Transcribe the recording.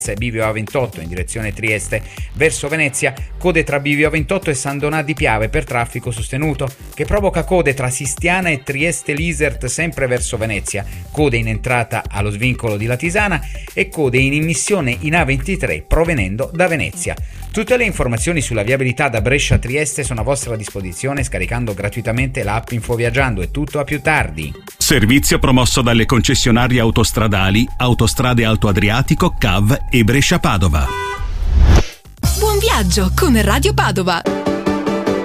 Bivio A28 in direzione Trieste verso Venezia, code tra Bivio A28 e San Donà di Piave per traffico sostenuto, che provoca code tra Sistiana e Trieste Lisert sempre verso Venezia, code in entrata allo svincolo di Latisana e code in immissione in A23 provenendo da Venezia. Tutte le informazioni sulla viabilità da Brescia a Trieste sono a vostra disposizione scaricando gratuitamente l'app InfoViaggiando. È tutto, a più tardi. Servizio promosso dalle concessionarie autostradali Autostrade Alto Adriatico, CAV e Brescia Padova. Buon viaggio con Radio Padova.